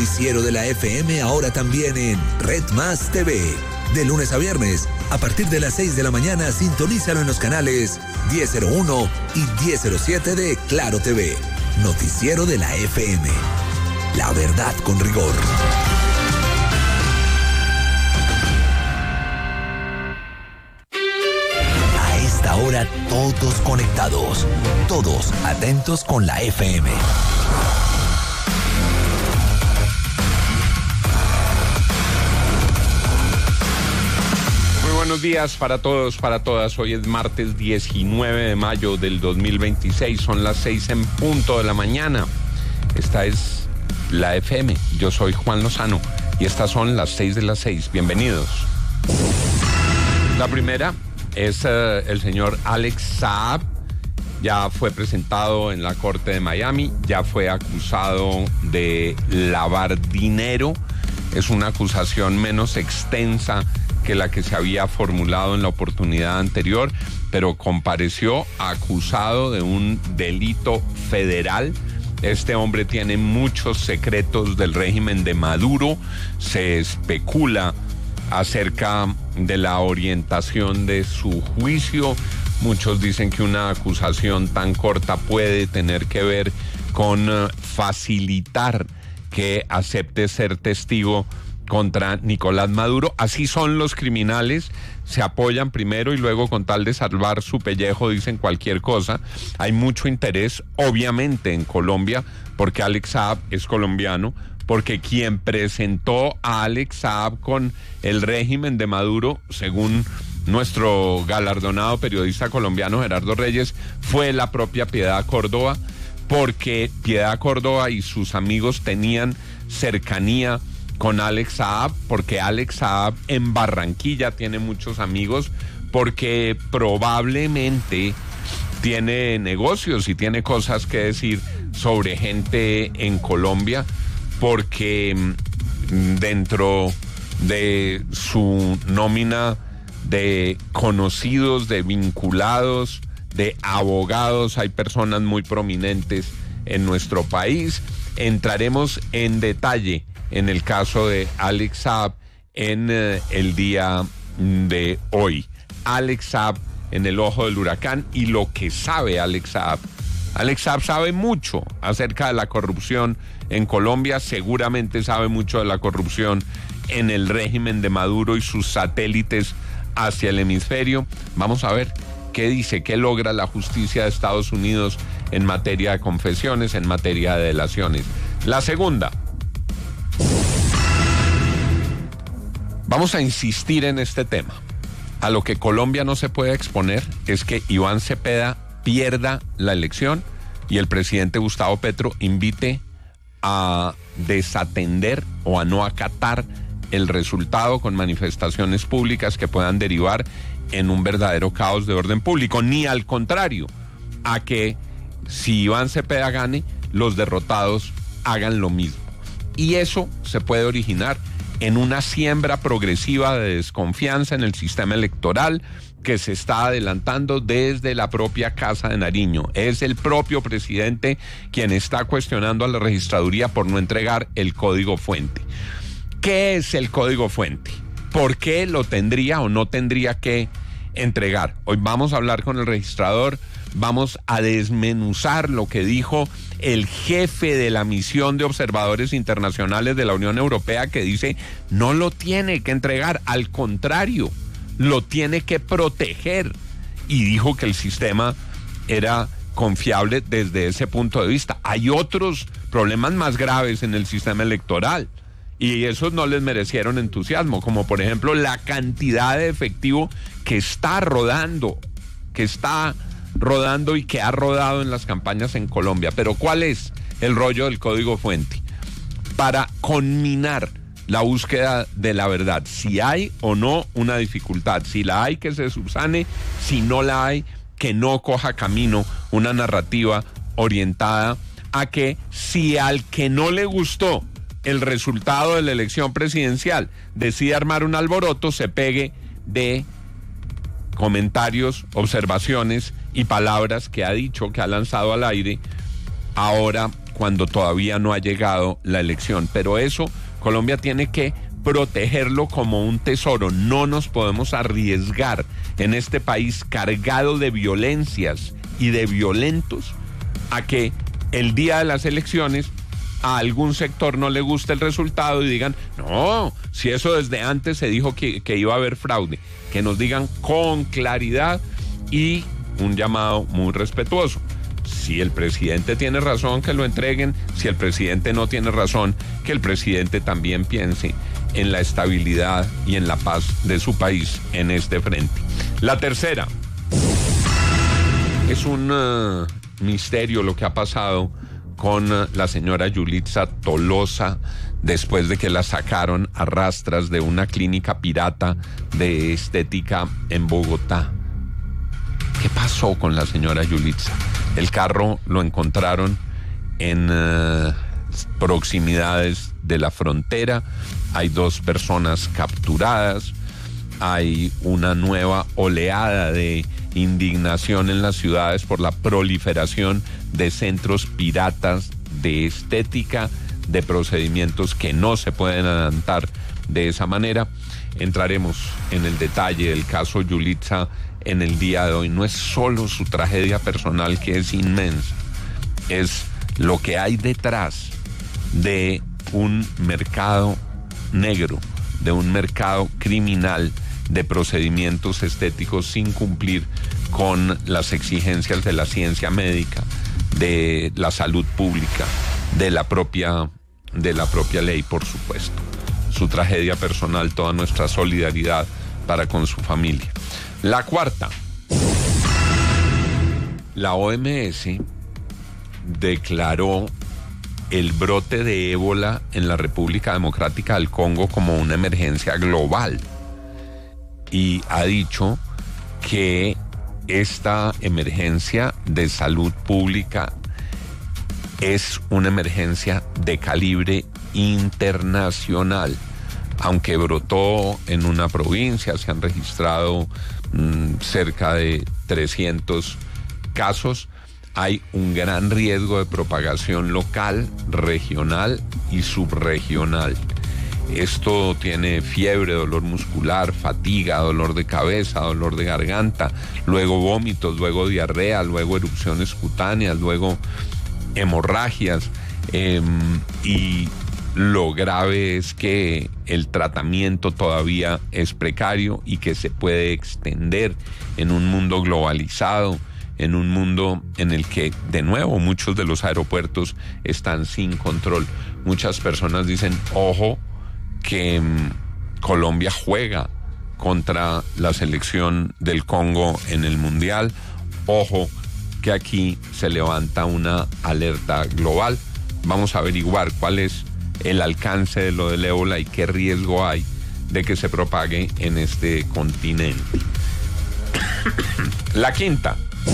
noticiero de la FM ahora también en Red Más TV. De lunes a viernes, a partir de las 6 de la mañana, sintonízalo en los canales 1001 y 1007 de Claro TV. Noticiero de la FM. La verdad con rigor. A esta hora, todos conectados, todos atentos con la FM. Buenos días para todos, para todas. Hoy es martes 19 de mayo del 2026. Son las 6 en punto de la mañana. Esta es la FM. Yo soy Juan Lozano y estas son las 6 de las 6. Bienvenidos. La primera es el señor Alex Saab. Ya fue presentado en la Corte de Miami. Ya fue acusado de lavar dinero. Es una acusación menos extensa que la que se había formulado en la oportunidad anterior, pero compareció acusado de un delito federal. Este hombre tiene muchos secretos del régimen de Maduro. Se especula acerca de la orientación de su juicio. Muchos dicen que una acusación tan corta puede tener que ver con facilitar que acepte ser testigo contra Nicolás Maduro. Así son los criminales, se apoyan primero y luego, con tal de salvar su pellejo, dicen cualquier cosa. Hay mucho interés, obviamente, en Colombia, porque Alex Saab es colombiano, porque quien presentó a Alex Saab con el régimen de Maduro, según nuestro galardonado periodista colombiano Gerardo Reyes, fue la propia Piedad Córdoba, porque Piedad Córdoba y sus amigos tenían cercanía con Alex Saab, porque Alex Saab en Barranquilla tiene muchos amigos, porque probablemente tiene negocios y tiene cosas que decir sobre gente en Colombia, porque dentro de su nómina de conocidos, de vinculados, de abogados, hay personas muy prominentes en nuestro país. Entraremos en detalle en el caso de Alex Saab en el día de hoy. Alex Saab en el ojo del huracán y lo que sabe Alex Saab. Alex Saab sabe mucho acerca de la corrupción en Colombia, seguramente sabe mucho de la corrupción en el régimen de Maduro y sus satélites hacia el hemisferio. Vamos a ver qué dice, qué logra la justicia de Estados Unidos en materia de confesiones, en materia de delaciones. La segunda. Vamos a insistir en este tema. A lo que Colombia no se puede exponer es que Iván Cepeda pierda la elección y el presidente Gustavo Petro invite a desatender o a no acatar el resultado con manifestaciones públicas que puedan derivar en un verdadero caos de orden público, ni al contrario, a que si Iván Cepeda gane, los derrotados hagan lo mismo. Y eso se puede originar en una siembra progresiva de desconfianza en el sistema electoral que se está adelantando desde la propia Casa de Nariño. Es el propio presidente quien está cuestionando a la registraduría por no entregar el código fuente. ¿Qué es el código fuente? ¿Por qué lo tendría o no tendría que entregar? Hoy vamos a hablar con el registrador, vamos a desmenuzar lo que dijo el jefe de la misión de observadores internacionales de la Unión Europea, que dice no lo tiene que entregar, al contrario, lo tiene que proteger, y dijo que el sistema era confiable desde ese punto de vista. Hay otros problemas más graves en el sistema electoral y esos no les merecieron entusiasmo, como por ejemplo la cantidad de efectivo que está rodando y que ha rodado en las campañas en Colombia. Pero ¿cuál es el rollo del código fuente? Para conminar la búsqueda de la verdad, si hay o no una dificultad, si la hay, que se subsane, si no la hay, que no coja camino una narrativa orientada a que si al que no le gustó el resultado de la elección presidencial decide armar un alboroto, se pegue de comentarios, observaciones y palabras que ha dicho, que ha lanzado al aire ahora cuando todavía no ha llegado la elección. Pero eso Colombia tiene que protegerlo como un tesoro. No nos podemos arriesgar en este país cargado de violencias y de violentos a que el día de las elecciones a algún sector no le guste el resultado y digan, no, si eso desde antes se dijo que iba a haber fraude. Que nos digan con claridad y un llamado muy respetuoso. Si el presidente tiene razón, que lo entreguen. Si el presidente no tiene razón, que el presidente también piense en la estabilidad y en la paz de su país en este frente. La tercera, es un misterio lo que ha pasado con la señora Yulitza Tolosa después de que la sacaron a rastras de una clínica pirata de estética en Bogotá. ¿Qué pasó con la señora Yulitza? El carro lo encontraron en proximidades de la frontera. Hay 2 personas capturadas. Hay una nueva oleada de indignación en las ciudades por la proliferación de centros piratas de estética, de procedimientos que no se pueden adelantar de esa manera. Entraremos en el detalle del caso Yulitza en el día de hoy. No es solo su tragedia personal, que es inmensa, es lo que hay detrás de un mercado negro, de un mercado criminal de procedimientos estéticos sin cumplir con las exigencias de la ciencia médica, de la salud pública, de la propia ley, por supuesto. Su tragedia personal, toda nuestra solidaridad para con su familia. La cuarta, la OMS declaró el brote de ébola en la República Democrática del Congo como una emergencia global y ha dicho que esta emergencia de salud pública es una emergencia de calibre internacional. Aunque brotó en una provincia, se han registrado cerca de 300 casos, hay un gran riesgo de propagación local, regional y subregional. Esto tiene fiebre, dolor muscular, fatiga, dolor de cabeza, dolor de garganta, luego vómitos, luego diarrea, luego erupciones cutáneas, luego hemorragias y lo grave es que el tratamiento todavía es precario y que se puede extender en un mundo globalizado, en un mundo en el que, de nuevo, muchos de los aeropuertos están sin control. Muchas personas dicen, ojo, que Colombia juega contra la selección del Congo en el Mundial. Ojo, que aquí se levanta una alerta global. Vamos a averiguar cuál es el alcance de lo del ébola y qué riesgo hay de que se propague en este continente. La quinta.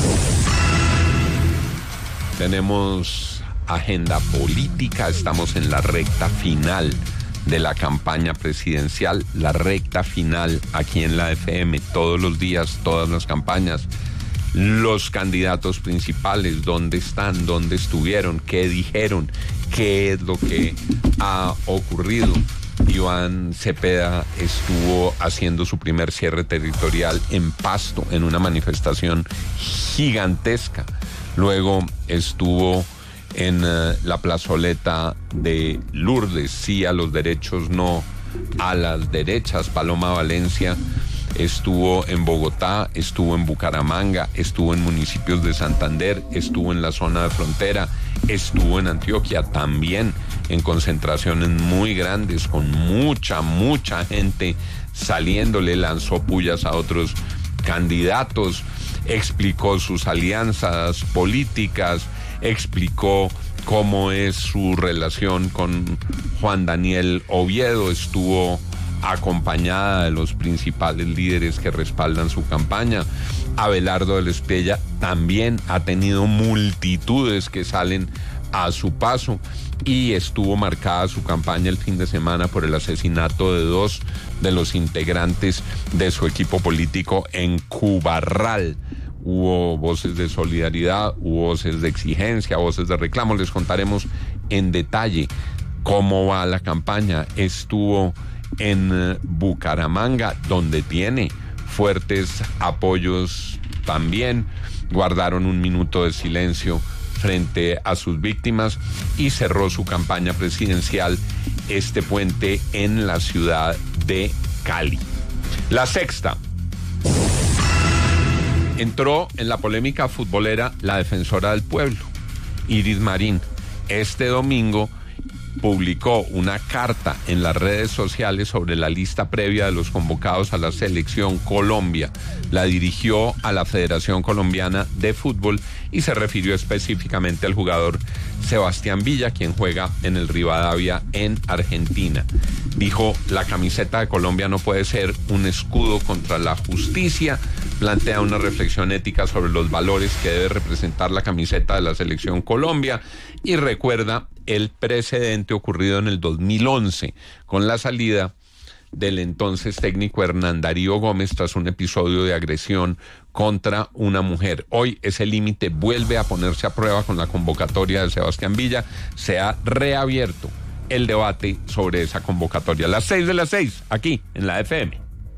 Tenemos agenda política, estamos en la recta final de la campaña presidencial, la recta final aquí en la FM, todos los días, todas las campañas, los candidatos principales, dónde están, dónde estuvieron, qué dijeron, qué es lo que ha ocurrido. Iván Cepeda estuvo haciendo su primer cierre territorial en Pasto, en una manifestación gigantesca. Luego estuvo en la plazoleta de Lourdes, sí a los derechos, no a las derechas. Paloma Valencia estuvo en Bogotá, estuvo en Bucaramanga, estuvo en municipios de Santander, estuvo en la zona de frontera, estuvo en Antioquia, también en concentraciones muy grandes, con mucha gente saliéndole, lanzó pullas a otros candidatos, explicó sus alianzas políticas, explicó cómo es su relación con Juan Daniel Oviedo, estuvo acompañada de los principales líderes que respaldan su campaña. Abelardo del Espriella también ha tenido multitudes que salen a su paso y estuvo marcada su campaña el fin de semana por el asesinato de 2 de los integrantes de su equipo político en Cubarral, hubo voces de solidaridad, hubo voces de exigencia, voces de reclamo. Les contaremos en detalle cómo va la campaña. Estuvo en Bucaramanga, donde tiene fuertes apoyos también. Guardaron un minuto de silencio frente a sus víctimas y cerró su campaña presidencial este puente en la ciudad de Cali. La Sexta. Entró en la polémica futbolera la defensora del pueblo, Iris Marín. Este domingo publicó una carta en las redes sociales sobre la lista previa de los convocados a la Selección Colombia. La dirigió a la Federación Colombiana de Fútbol y se refirió específicamente al jugador Sebastián Villa, quien juega en el Rivadavia en Argentina. Dijo: la camiseta de Colombia no puede ser un escudo contra la justicia. Plantea una reflexión ética sobre los valores que debe representar la camiseta de la Selección Colombia y recuerda el precedente ocurrido en el 2011 con la salida del entonces técnico Hernán Darío Gómez tras un episodio de agresión contra una mujer. Hoy ese límite vuelve a ponerse a prueba con la convocatoria de Sebastián Villa. Se ha reabierto el debate sobre esa convocatoria. Las 6:06, aquí en la FM.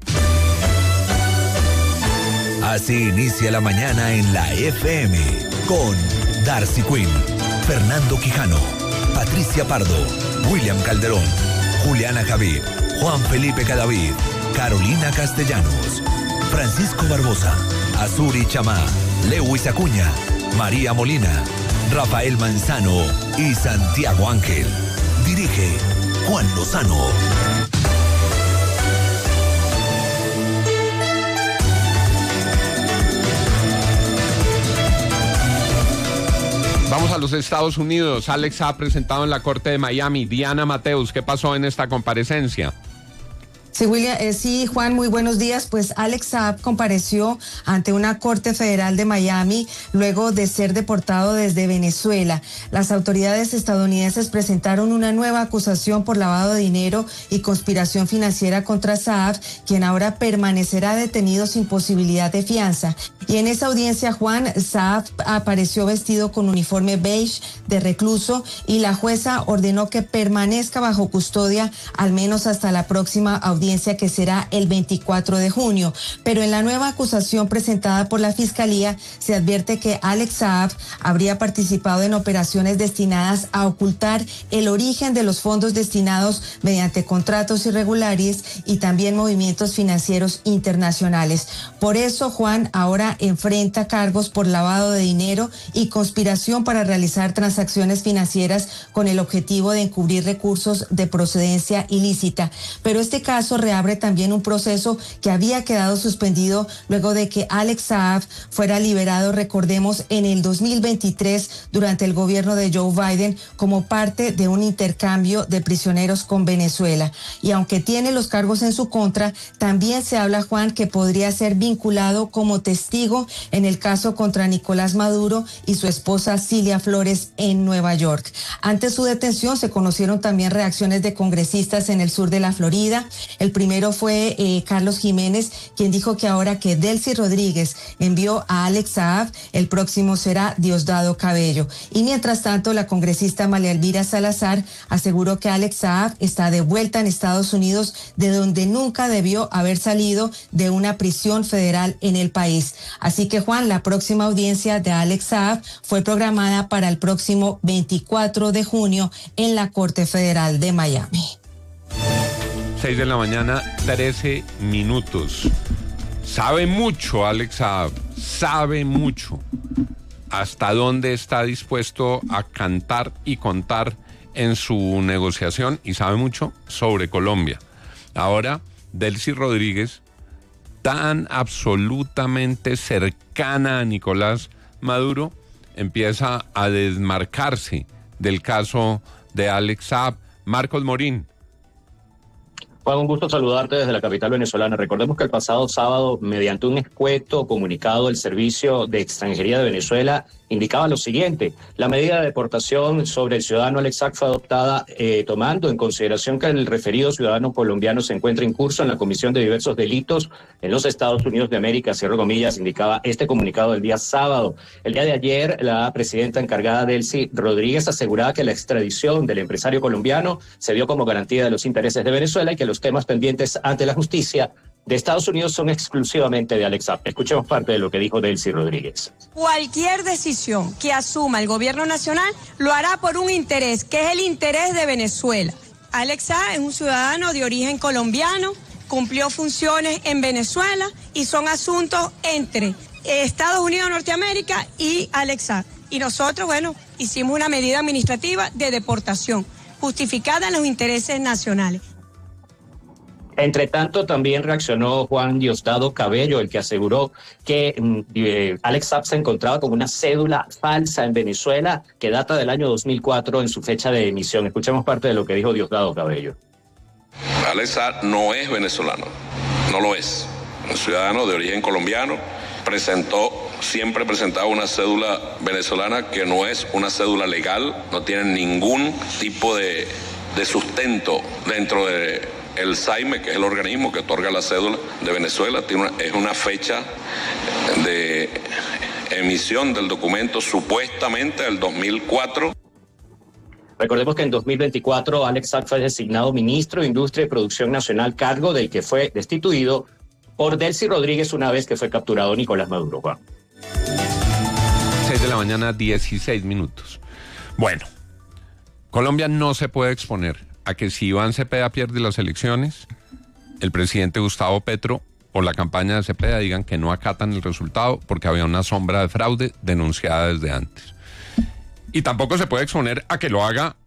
Así inicia la mañana en la FM con Darcy Quinn, Fernando Quijano, Patricia Pardo, William Calderón, Juliana Javid, Juan Felipe Cadavid, Carolina Castellanos, Francisco Barbosa, Azuri Chamá, Lewis Acuña, María Molina, Rafael Manzano y Santiago Ángel. Dirige Juan Lozano. Vamos a los Estados Unidos. Alex ha presentado en la Corte de Miami. Diana Mateus, ¿qué pasó en esta comparecencia? Sí, William, sí, Juan, muy buenos días. Pues Alex Saab compareció ante una corte federal de Miami luego de ser deportado desde Venezuela. Las autoridades estadounidenses presentaron una nueva acusación por lavado de dinero y conspiración financiera contra Saab, quien ahora permanecerá detenido sin posibilidad de fianza. Y en esa audiencia, Juan, Saab apareció vestido con uniforme beige de recluso y la jueza ordenó que permanezca bajo custodia al menos hasta la próxima audiencia, que será el 24 de junio. Pero en la nueva acusación presentada por la Fiscalía se advierte que Alex Saab habría participado en operaciones destinadas a ocultar el origen de los fondos destinados mediante contratos irregulares y también movimientos financieros internacionales. Por eso, Juan ahora enfrenta cargos por lavado de dinero y conspiración para realizar transacciones financieras con el objetivo de encubrir recursos de procedencia ilícita. Pero este caso reabre también un proceso que había quedado suspendido luego de que Alex Saab fuera liberado, recordemos, en el 2023 durante el gobierno de Joe Biden como parte de un intercambio de prisioneros con Venezuela. Y aunque tiene los cargos en su contra, también se habla, Juan, que podría ser vinculado como testigo en el caso contra Nicolás Maduro y su esposa Cilia Flores en Nueva York. Ante su detención se conocieron también reacciones de congresistas en el sur de la Florida. El primero fue Carlos Jiménez, quien dijo que ahora que Delcy Rodríguez envió a Alex Saab, el próximo será Diosdado Cabello. Y mientras tanto, la congresista María Elvira Salazar aseguró que Alex Saab está de vuelta en Estados Unidos, de donde nunca debió haber salido de una prisión federal en el país. Así que, Juan, la próxima audiencia de Alex Saab fue programada para el próximo 24 de junio en la Corte Federal de Miami. 6 de la mañana, 13 minutos. Sabe mucho Alex Saab, sabe mucho hasta dónde está dispuesto a cantar y contar en su negociación y sabe mucho sobre Colombia. Ahora, Delcy Rodríguez, tan absolutamente cercana a Nicolás Maduro, empieza a desmarcarse del caso de Alex Saab. Marcos Morín. Juan, un gusto saludarte desde la capital venezolana. Recordemos que el pasado sábado, mediante un escueto comunicado, el Servicio de Extranjería de Venezuela indicaba lo siguiente: la medida de deportación sobre el ciudadano Alex Saab fue adoptada tomando en consideración que el referido ciudadano colombiano se encuentra incurso en la comisión de diversos delitos en los Estados Unidos de América, cierro comillas, indicaba este comunicado del día sábado. El día de ayer, la presidenta encargada, Delcy Rodríguez, aseguraba que la extradición del empresario colombiano se dio como garantía de los intereses de Venezuela y que los temas pendientes ante la justicia de Estados Unidos son exclusivamente de Alex Saab. Escuchemos parte de lo que dijo Delcy Rodríguez. Cualquier decisión que asuma el gobierno nacional lo hará por un interés, que es el interés de Venezuela. Alex Saab es un ciudadano de origen colombiano, cumplió funciones en Venezuela y son asuntos entre Estados Unidos de Norteamérica y Alex Saab. Y nosotros, hicimos una medida administrativa de deportación, justificada en los intereses nacionales. Entre tanto, también reaccionó Juan Diosdado Cabello, el que aseguró que Alex Saab se encontraba con una cédula falsa en Venezuela que data del año 2004 en su fecha de emisión. Escuchemos parte de lo que dijo Diosdado Cabello. Alex Saab no es venezolano, no lo es. Un ciudadano de origen colombiano siempre presentaba una cédula venezolana que no es una cédula legal, no tiene ningún tipo de sustento dentro de el SAIME, que es el organismo que otorga la cédula de Venezuela. Es una fecha de emisión del documento supuestamente del 2004. Recordemos que en 2024 Alex Saab fue designado ministro de Industria y Producción Nacional, cargo del que fue destituido por Delcy Rodríguez una vez que fue capturado Nicolás Maduro. Juan. 6 de la mañana, 16 minutos. Bueno, Colombia no se puede exponer a que si Iván Cepeda pierde las elecciones, el presidente Gustavo Petro o la campaña de Cepeda digan que no acatan el resultado porque había una sombra de fraude denunciada desde antes. Y tampoco se puede exponer a que lo haga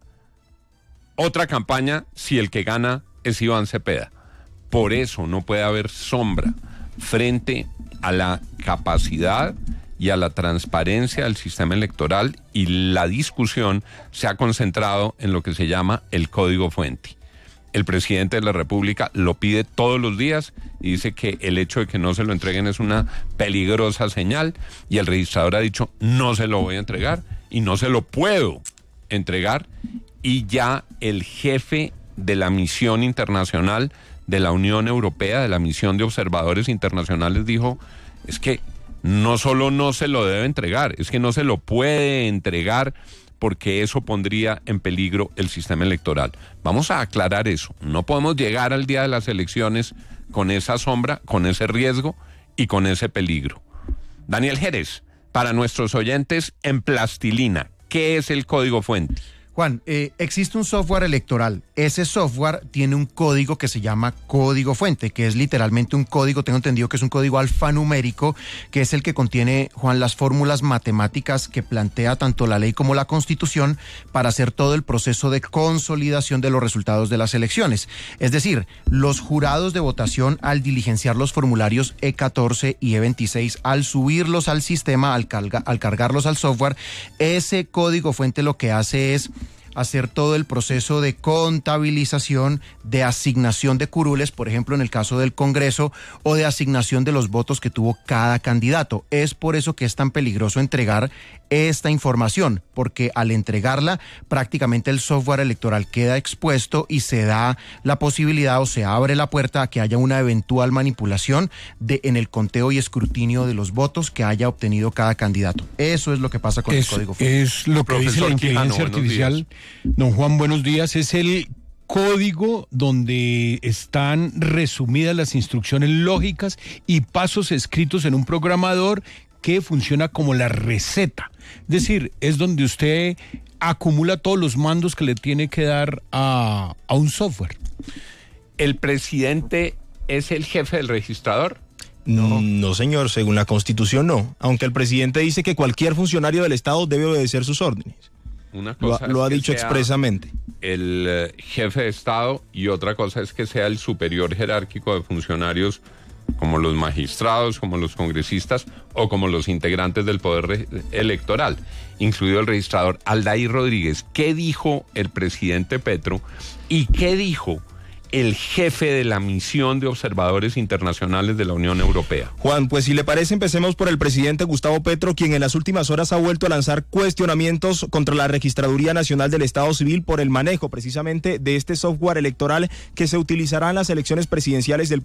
otra campaña si el que gana es Iván Cepeda. Por eso no puede haber sombra frente a la capacidad y a la transparencia del sistema electoral, y la discusión se ha concentrado en lo que se llama el código fuente. El presidente de la República lo pide todos los días y dice que el hecho de que no se lo entreguen es una peligrosa señal, y el registrador ha dicho no se lo voy a entregar y no se lo puedo entregar, y ya el jefe de la misión internacional de la Unión Europea, de la misión de observadores internacionales, dijo es que no solo no se lo debe entregar, es que no se lo puede entregar porque eso pondría en peligro el sistema electoral. Vamos a aclarar eso. No podemos llegar al día de las elecciones con esa sombra, con ese riesgo y con ese peligro. Daniel Jerez, para nuestros oyentes en plastilina, ¿qué es el código fuente? Juan, existe un software electoral. Ese software tiene un código que se llama código fuente, que es literalmente un código, tengo entendido que es un código alfanumérico, que es el que contiene, Juan, las fórmulas matemáticas que plantea tanto la ley como la Constitución para hacer todo el proceso de consolidación de los resultados de las elecciones. Es decir, los jurados de votación, al diligenciar los formularios E14 y E26, al subirlos al sistema, al cargarlos al software, ese código fuente lo que hace es hacer todo el proceso de contabilización, de asignación de curules, por ejemplo, en el caso del Congreso, o de asignación de los votos que tuvo cada candidato. Es por eso que es tan peligroso entregar esta información, porque al entregarla, prácticamente el software electoral queda expuesto y se da la posibilidad o se abre la puerta a que haya una eventual manipulación en el conteo y escrutinio de los votos que haya obtenido cada candidato. Eso es lo que pasa con el código fuente. Es lo que dice la inteligencia artificial. Don Juan, buenos días. Es el código donde están resumidas las instrucciones lógicas y pasos escritos en un programador que funciona como la receta. Es decir, es donde usted acumula todos los mandos que le tiene que dar a un software. ¿El presidente es el jefe del registrador? No, señor, según la Constitución no. Aunque el presidente dice que cualquier funcionario del Estado debe obedecer sus órdenes. Una cosa lo ha dicho expresamente. El jefe de Estado, y otra cosa es que sea el superior jerárquico de funcionarios, como los magistrados, como los congresistas o como los integrantes del poder electoral, incluido el registrador. Aldair Rodríguez, ¿qué dijo el presidente Petro y qué dijo el jefe de la misión de observadores internacionales de la Unión Europea. Juan, pues si le parece, empecemos por el presidente Gustavo Petro, quien en las últimas horas ha vuelto a lanzar cuestionamientos contra la Registraduría Nacional del Estado Civil por el manejo precisamente de este software electoral que se utilizará en las elecciones presidenciales del